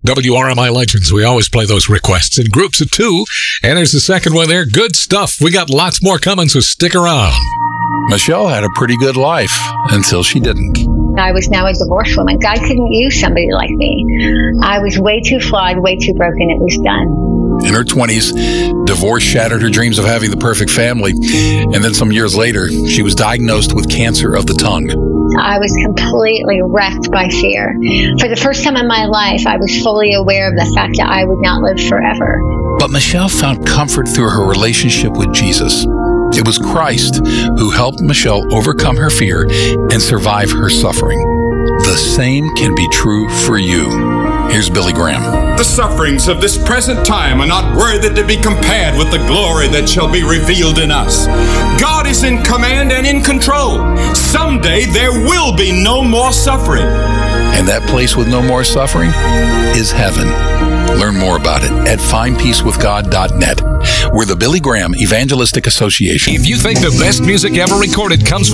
WRMI Legends. We always play those requests in groups of 2. And there's the second one there. Good stuff. We got lots more coming, so stick around. Michelle had a pretty good life until she didn't. I was now a divorced woman. God couldn't use somebody like me. I was way too flawed, way too broken. It was done. In her 20s, divorce shattered her dreams of having the perfect family. And then some years later, she was diagnosed with cancer of the tongue. I was completely wrecked by fear. For the first time in my life, I was fully aware of the fact that I would not live forever. But Michelle found comfort through her relationship with Jesus. It was Christ who helped Michelle overcome her fear and survive her suffering. The same can be true for you. Here's Billy Graham. The sufferings of this present time are not worthy to be compared with the glory that shall be revealed in us. God is in command and in control. Someday there will be no more suffering. And that place with no more suffering is heaven. Learn more about it at findpeacewithgod.net. We're the Billy Graham Evangelistic Association. If you think the best music ever recorded comes from